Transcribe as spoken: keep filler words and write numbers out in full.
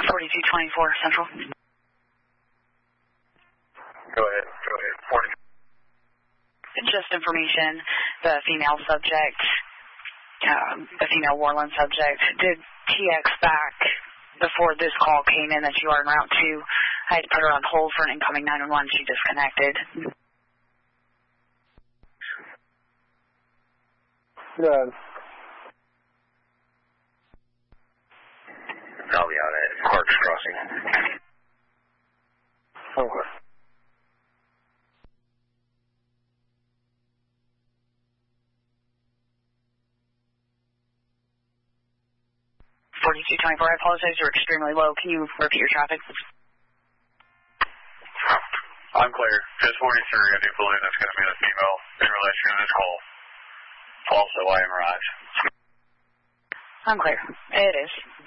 forty-two twenty-four Central. Go ahead. Go ahead. forty. Just information, the female subject, um, the female Worland subject, did T X back before this call came in that you are en route to. I had to put her on hold for an incoming nine one one. She disconnected. Good. I'll be out at Clark's Crossing. Okay. forty-two twenty-four, I apologize, you're extremely low. Can you repeat your traffic? I'm clear. Just forty-three, I do believe that's going to be the female in relation to this call. Also, I am right. I'm clear. It is.